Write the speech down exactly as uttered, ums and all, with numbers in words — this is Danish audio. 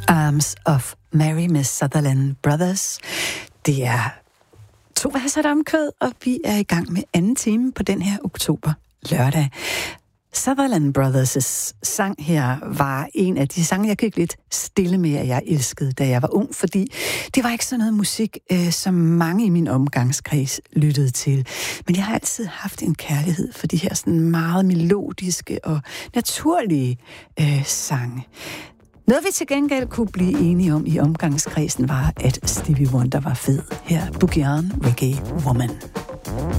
Arms of Mary med Sutherland Brothers. Det er to værser om kød, og vi er i gang med anden time på den her oktober lørdag. Sutherland Brothers' sang her var en af de sange, jeg gik lidt stille med, at jeg elskede, da jeg var ung, fordi det var ikke sådan noget musik, øh, som mange i min omgangskreds lyttede til. Men jeg har altid haft en kærlighed for de her sådan meget melodiske og naturlige øh, sange. Noget vi til gengæld kunne blive enige om i omgangskredsen var, at Stevie Wonder var fed. Her Boogie On, Reggae Woman.